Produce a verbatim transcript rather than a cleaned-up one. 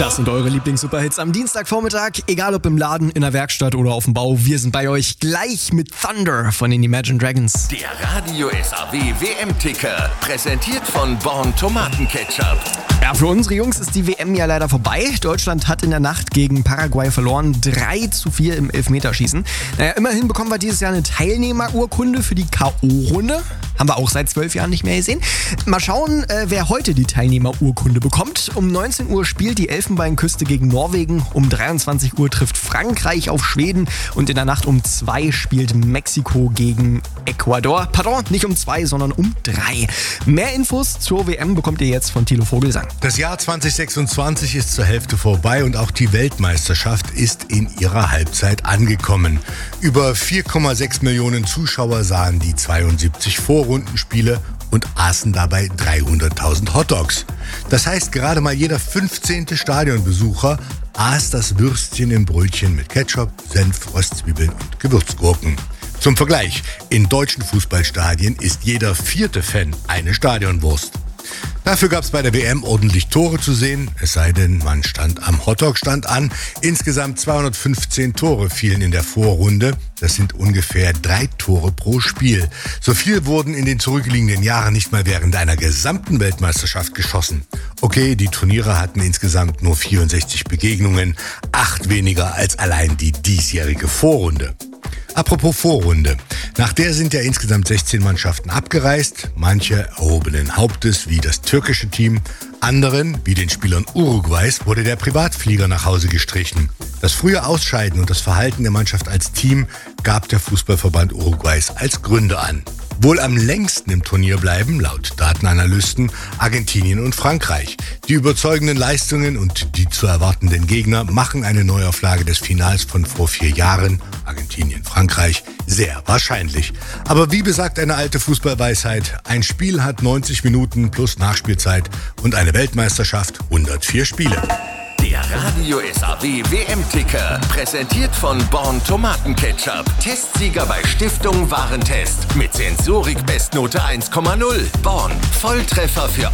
Das sind eure Lieblings-Superhits am Dienstagvormittag. Egal ob im Laden, in der Werkstatt oder auf dem Bau. Wir sind bei euch gleich mit Thunder von den Imagine Dragons. Der Radio S A W W M-Ticker. Präsentiert von Born Tomatenketchup. Ja, für unsere Jungs ist die W M ja leider vorbei. Deutschland hat in der Nacht gegen Paraguay verloren. drei zu vier im Elfmeterschießen. Naja, immerhin bekommen wir dieses Jahr eine Teilnehmerurkunde für die K O-Runde. Haben wir auch seit zwölf Jahren nicht mehr gesehen. Mal schauen, äh, wer heute die Teilnehmerurkunde bekommt. Um neunzehn Uhr spielt die Elfenbeinküste gegen Norwegen. Um dreiundzwanzig Uhr trifft Frankreich auf Schweden. Und in der Nacht um zwei spielt Mexiko gegen Ecuador. Pardon, nicht um zwei, sondern um drei. Mehr Infos zur W M bekommt ihr jetzt von Thilo Vogelsang. Das Jahr zwanzig sechsundzwanzig ist zur Hälfte vorbei und auch die Weltmeisterschaft ist in ihrer Halbzeit angekommen. Über vier Komma sechs Millionen Zuschauer sahen die zweiundsiebzig Vorrundenspiele und aßen dabei dreihunderttausend Hotdogs. Das heißt, gerade mal jeder fünfzehnte Stadionbesucher aß das Würstchen im Brötchen mit Ketchup, Senf, Röstzwiebeln und Gewürzgurken. Zum Vergleich, in deutschen Fußballstadien ist jeder vierte Fan eine Stadionwurst. Dafür gab es bei der W M ordentlich Tore zu sehen, es sei denn, man stand am Hotdog-Stand an. Insgesamt zweihundertfünfzehn Tore fielen in der Vorrunde. Das sind ungefähr drei Tore pro Spiel. So viel wurden in den zurückliegenden Jahren nicht mal während einer gesamten Weltmeisterschaft geschossen. Okay, die Turniere hatten insgesamt nur vierundsechzig Begegnungen, acht weniger als allein die diesjährige Vorrunde. Apropos Vorrunde. Nach der sind ja insgesamt sechzehn Mannschaften abgereist. Manche erhobenen Hauptes, wie das türkische Team. Anderen, wie den Spielern Uruguays, wurde der Privatflieger nach Hause gestrichen. Das frühe Ausscheiden und das Verhalten der Mannschaft als Team gab der Fußballverband Uruguays als Gründe an. Wohl am längsten im Turnier bleiben, laut Datenanalysten, Argentinien und Frankreich. Die überzeugenden Leistungen und die zu erwartenden Gegner machen eine Neuauflage des Finals von vor vier Jahren, Argentinien-Frankreich, sehr wahrscheinlich. Aber wie besagt eine alte Fußballweisheit, ein Spiel hat neunzig Minuten plus Nachspielzeit und eine Weltmeisterschaft hundertvier Spiele. Der Radio S A W W M-Ticker. Präsentiert von Born Tomatenketchup. Testsieger bei Stiftung Warentest. Mit Sensorik Bestnote eins Komma null. Born. Volltreffer für